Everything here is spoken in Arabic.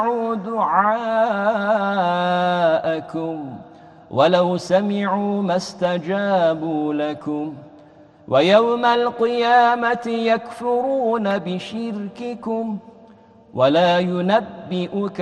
دعاءكم ولو سمعوا ما استجابوا لكم ويوم القيامة يكفرون بشرككم ولا ينبئك